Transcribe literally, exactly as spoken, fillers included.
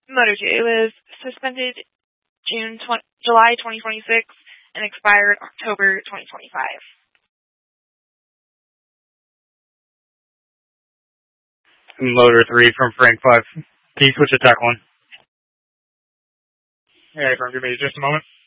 Moto two. It was suspended June twenty, July twenty twenty-six and expired October twenty twenty-five. Motor three from Frank five. Can you switch to Tech one? Yeah, Frank, give me just a moment.